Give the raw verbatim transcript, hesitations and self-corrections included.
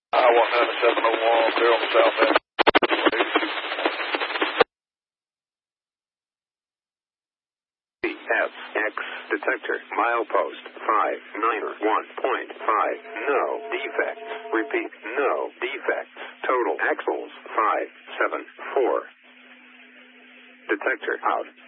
I one nine seven oh one, clear on the south end. F X detector milepost five nine one point five. No defects. Repeat, no defects. Total axles five seven four. Detector out.